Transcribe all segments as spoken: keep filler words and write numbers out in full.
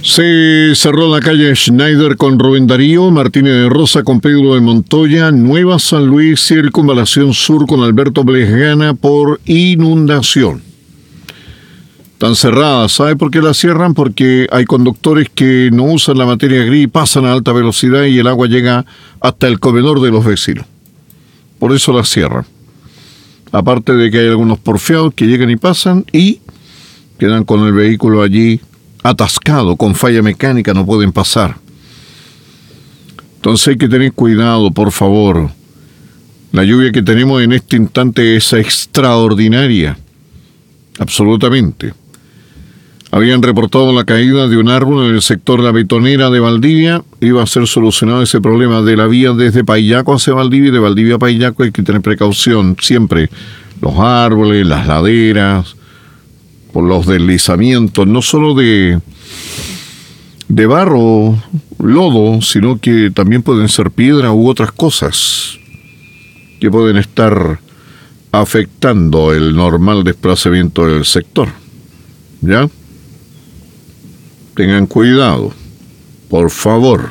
Se cerró la calle Schneider con Rubén Darío, Martínez de Rosa con Pedro de Montoya, Nueva San Luis, Circunvalación Sur con Alberto Blesgana por inundación. Están cerradas, ¿sabe por qué las cierran? Porque hay conductores que no usan la materia gris, pasan a alta velocidad y el agua llega hasta el comedor de los vecinos. Por eso las cierran. Aparte de que hay algunos porfiados que llegan y pasan y quedan con el vehículo allí atascado, con falla mecánica, no pueden pasar. Entonces hay que tener cuidado, por favor. La lluvia que tenemos en este instante es extraordinaria, absolutamente. Habían reportado la caída de un árbol en el sector La Betonera de Valdivia. Iba a ser solucionado ese problema de la vía desde Payaco hacia Valdivia y de Valdivia a Payaco. Hay que tener precaución siempre. Los árboles, las laderas, por los deslizamientos, no solo de, de barro, lodo, sino que también pueden ser piedra u otras cosas que pueden estar afectando el normal desplazamiento del sector. ¿Ya? Tengan cuidado, por favor.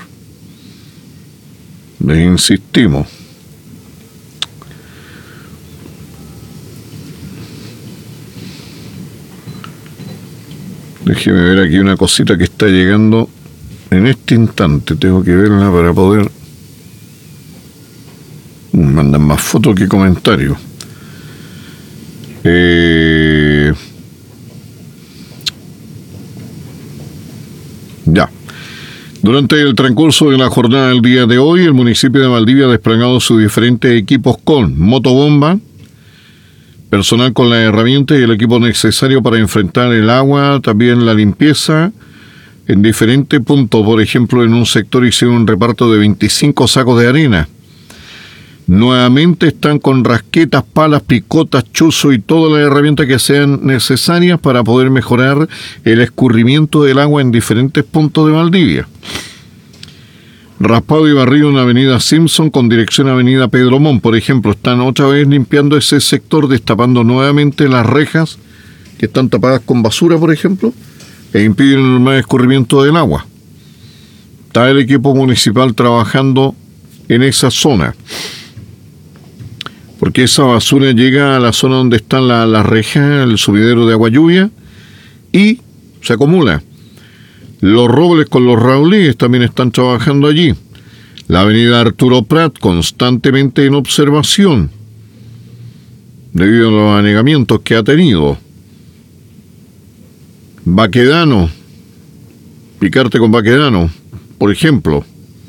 Les insistimos. Déjeme ver aquí una cosita que está llegando en este instante. Tengo que verla para poder... Me mandan más fotos que comentarios. Eh... Ya. Durante el transcurso de la jornada del día de hoy, el municipio de Valdivia ha desplegado sus diferentes equipos con motobomba, personal con la herramienta y el equipo necesario para enfrentar el agua, también la limpieza en diferentes puntos. Por ejemplo, en un sector hicieron un reparto de veinticinco sacos de arena. Nuevamente están con rasquetas, palas, picotas, chuzo y todas las herramientas que sean necesarias para poder mejorar el escurrimiento del agua en diferentes puntos de Valdivia. Raspado y barrido en avenida Simpson con dirección a avenida Pedro Montt, por ejemplo, están otra vez limpiando ese sector, destapando nuevamente las rejas que están tapadas con basura, por ejemplo, e impiden el normal escurrimiento del agua. Está el equipo municipal trabajando en esa zona, porque esa basura llega a la zona donde están las la rejas, el subidero de agua lluvia, y se acumula. Los robles con los raulíes también están trabajando allí. La avenida Arturo Prat constantemente en observación, debido a los anegamientos que ha tenido. Baquedano, Picarte con Baquedano, por ejemplo.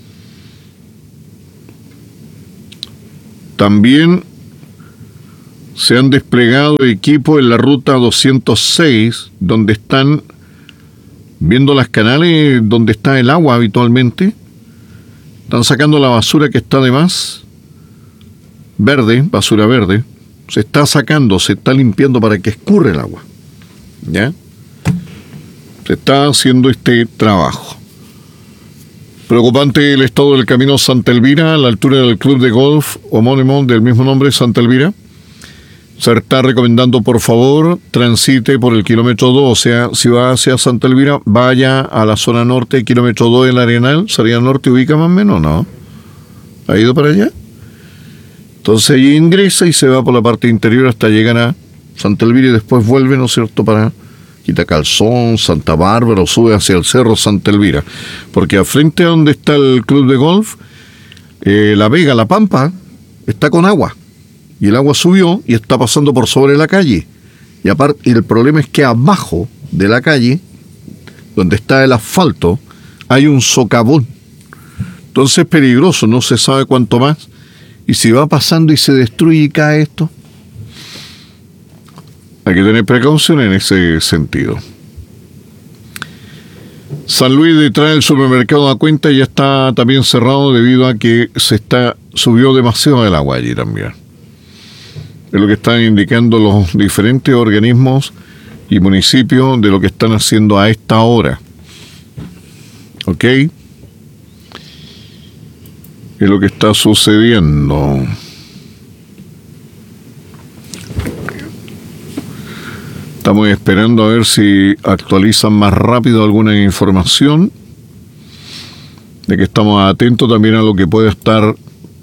También se han desplegado equipos en la ruta doscientos seis, donde están viendo las canales donde está el agua habitualmente. Están sacando la basura que está de más, verde, basura verde. Se está sacando, se está limpiando para que escurra el agua. ¿Ya? Se está haciendo este trabajo. Preocupante el estado del camino Santa Elvira, a la altura del club de golf homónimo del mismo nombre, Santa Elvira. Se está recomendando, por favor, transite por el kilómetro dos, o sea, si va hacia Santa Elvira, vaya a la zona norte, kilómetro dos del Arenal, salida norte, ubica más o menos, ¿no? ¿Ha ido para allá? Entonces allí ingresa y se va por la parte interior hasta llegar a Santa Elvira y después vuelve, ¿no es cierto?, para Quitacalzón, Santa Bárbara, o sube hacia el cerro Santa Elvira, porque al frente a donde está el club de golf, eh, La Vega, La Pampa, está con agua. Y el agua subió y está pasando por sobre la calle. Y aparte, y el problema es que abajo de la calle, donde está el asfalto, hay un socavón. Entonces es peligroso, no se sabe cuánto más. Y si va pasando y se destruye y cae esto, hay que tener precaución en ese sentido. San Luis, detrás del supermercado a cuenta, ya está también cerrado debido a que se está subió demasiado el agua allí también. Es lo que están indicando los diferentes organismos y municipios de lo que están haciendo a esta hora. ¿Ok? Es lo que está sucediendo. Estamos esperando a ver si actualizan más rápido alguna información, de que estamos atentos también a lo que puede estar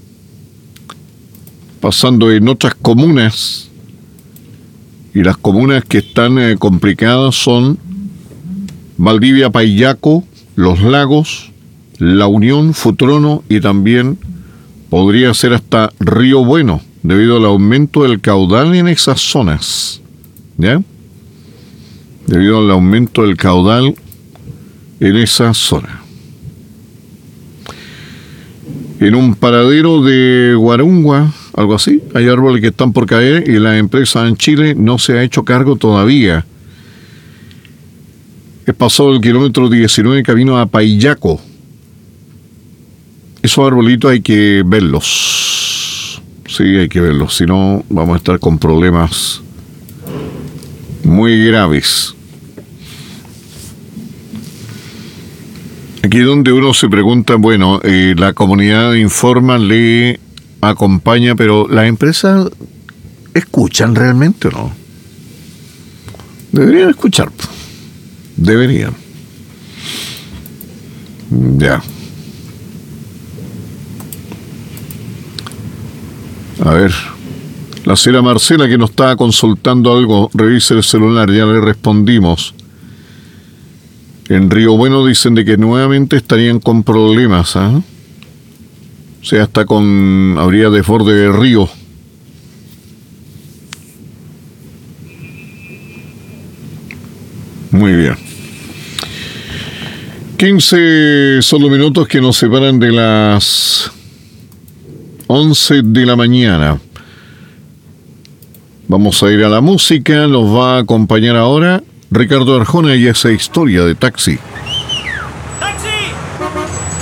pasando en otras comunas. Y las comunas que están eh, complicadas son Valdivia, Paillaco, Los Lagos, La Unión, Futrono y también podría ser hasta Río Bueno, debido al aumento del caudal en esas zonas. ¿Ya? Debido al aumento del caudal en esa zona. En un paradero de Guarungua, algo así, hay árboles que están por caer y la empresa en Chile no se ha hecho cargo todavía. Es pasado el kilómetro diecinueve camino a Paillaco. Esos arbolitos hay que verlos. Sí, hay que verlos, si no vamos a estar con problemas muy graves. Aquí donde uno se pregunta, bueno, eh, la comunidad informa, lee, acompaña, pero ¿las empresas escuchan realmente o no? Deberían escuchar. Deberían. Ya. A ver. La señora Marcela, que nos estaba consultando algo, revise el celular, ya le respondimos. En Río Bueno dicen de que nuevamente estarían con problemas, ¿eh? O sea, hasta con... habría desborde de río. Muy bien. quince son los minutos que nos separan de las once de la mañana. Vamos a ir a la música, nos va a acompañar ahora Ricardo Arjona y esa historia de Taxi.